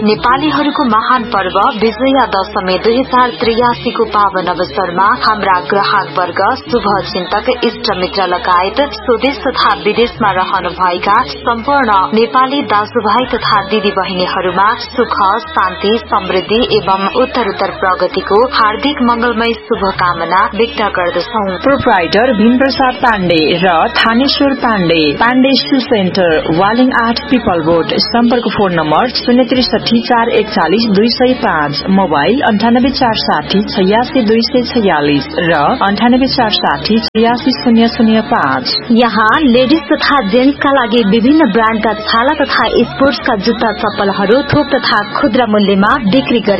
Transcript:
नेपालीहरूको महान पर्व विजया दशमी 2083 को पावन अवसरमा हाम्रा ग्राहक वर्ग, शुभ चिन्तक, इष्ट मित्र लगायत स्वदेश तथा विदेशमा रहनुभएका सम्पूर्ण नेपाली दाजुभाइ तथा दिदी बहिनीहरूमा सुख, शान्ति, समृद्धि एवं उत्तरोत्तर प्रगतिको हार्दिक मंगलमय शुभकामना व्यक्त गर्दछौ। प्रोप्राइटर भीमप्रसाद पाण्डे र थानेश्वर पाण्डे, पाण्डे शू सेन्टर, वालिङ 8 पिपल रोड। सम्पर्क फोन नम्बर 063 441 205, मोबाइल 98 460 86 246 र 98 460 86 005। यहाँ लेडीज तथा जेन्ट्स का लागि विभिन्न ब्रान्डका छाला तथा स्पोर्ट्सका जुत्ता चप्पलहरू थोक तथा खुद्रा मूल्यमा बिक्री